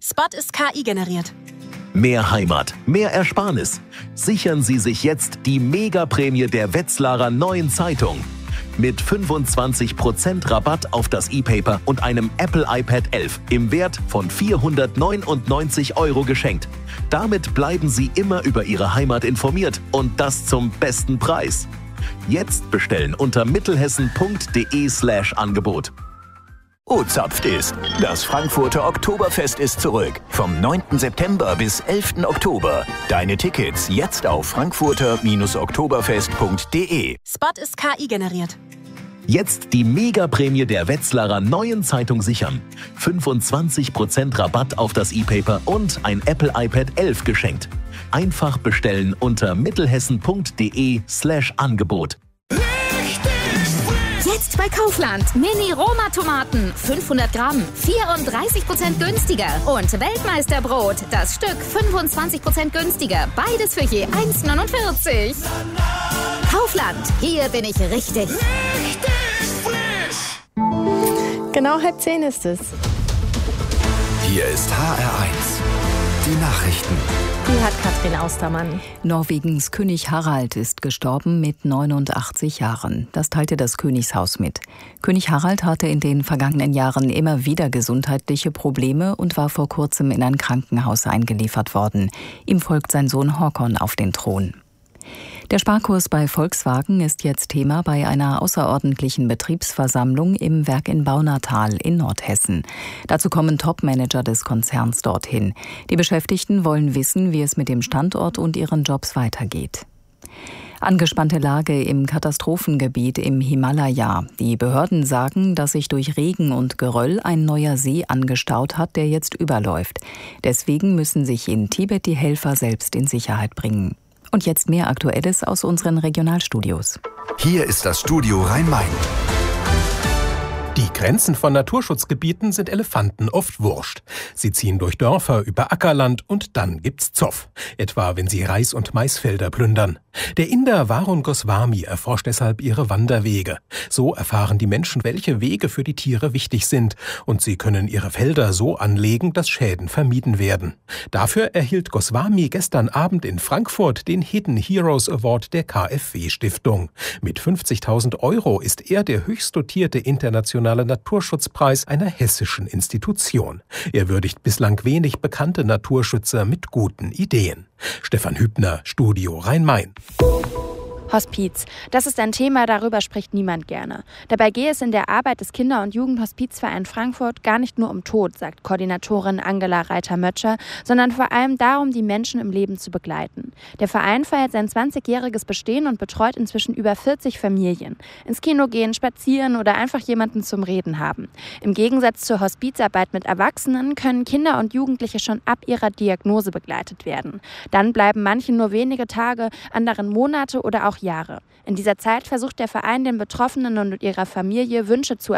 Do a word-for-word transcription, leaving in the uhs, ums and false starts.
Spot ist K I generiert. Mehr Heimat, mehr Ersparnis. Sichern Sie sich jetzt die Megaprämie der Wetzlarer Neuen Zeitung. Mit fünfundzwanzig Prozent Rabatt auf das E-Paper und einem Apple iPad elf im Wert von vierhundertneunundneunzig Euro geschenkt. Damit bleiben Sie immer über Ihre Heimat informiert und das zum besten Preis. Jetzt bestellen unter mittelhessen.de slash Angebot. O-Zapft ist. Das Frankfurter Oktoberfest ist zurück. Vom neunten September bis elften Oktober. Deine Tickets jetzt auf frankfurter oktoberfest punkt de. Spot ist K I generiert. Jetzt die Megaprämie der Wetzlarer Neuen Zeitung sichern. fünfundzwanzig Prozent Rabatt auf das E-Paper und ein Apple iPad elf geschenkt. Einfach bestellen unter mittelhessen.de slash Angebot. Jetzt bei Kaufland. Mini-Roma-Tomaten. fünfhundert Gramm. vierunddreißig Prozent günstiger. Und Weltmeisterbrot. Das Stück fünfundzwanzig Prozent günstiger. Beides für je eins neunundvierzig. Kaufland. Hier bin ich richtig. Richtig frisch. Genau halb zehn ist es. Hier ist H R eins. Die Nachrichten. Die hat Katrin Austermann. Norwegens König Harald ist gestorben mit neunundachtzig Jahren. Das teilte das Königshaus mit. König Harald hatte in den vergangenen Jahren immer wieder gesundheitliche Probleme und war vor kurzem in ein Krankenhaus eingeliefert worden. Ihm folgt sein Sohn Håkon auf den Thron. Der Sparkurs bei Volkswagen ist jetzt Thema bei einer außerordentlichen Betriebsversammlung im Werk in Baunatal in Nordhessen. Dazu kommen Top-Manager des Konzerns dorthin. Die Beschäftigten wollen wissen, wie es mit dem Standort und ihren Jobs weitergeht. Angespannte Lage im Katastrophengebiet im Himalaya. Die Behörden sagen, dass sich durch Regen und Geröll ein neuer See angestaut hat, der jetzt überläuft. Deswegen müssen sich in Tibet die Helfer selbst in Sicherheit bringen. Und jetzt mehr Aktuelles aus unseren Regionalstudios. Hier ist das Studio Rhein-Main. Die Grenzen von Naturschutzgebieten sind Elefanten oft wurscht. Sie ziehen durch Dörfer, über Ackerland und dann gibt's Zoff. Etwa, wenn sie Reis- und Maisfelder plündern. Der Inder Varun Goswami erforscht deshalb ihre Wanderwege. So erfahren die Menschen, welche Wege für die Tiere wichtig sind. Und sie können ihre Felder so anlegen, dass Schäden vermieden werden. Dafür erhielt Goswami gestern Abend in Frankfurt den Hidden Heroes Award der K f W-Stiftung. Mit fünfzigtausend Euro ist er der höchst dotierte internationale Naturschutzpreis einer hessischen Institution. Er würdigt bislang wenig bekannte Naturschützer mit guten Ideen. Stefan Hübner, Studio Rhein-Main. Hospiz. Das ist ein Thema, darüber spricht niemand gerne. Dabei gehe es in der Arbeit des Kinder- und Jugendhospizvereins Frankfurt gar nicht nur um Tod, sagt Koordinatorin Angela Reiter-Mötscher, sondern vor allem darum, die Menschen im Leben zu begleiten. Der Verein feiert sein zwanzigjähriges Bestehen und betreut inzwischen über vierzig Familien. Ins Kino gehen, spazieren oder einfach jemanden zum Reden haben. Im Gegensatz zur Hospizarbeit mit Erwachsenen können Kinder und Jugendliche schon ab ihrer Diagnose begleitet werden. Dann bleiben manche nur wenige Tage, anderen Monate oder auch Jahre. In dieser Zeit versucht der Verein den Betroffenen und ihrer Familie Wünsche zu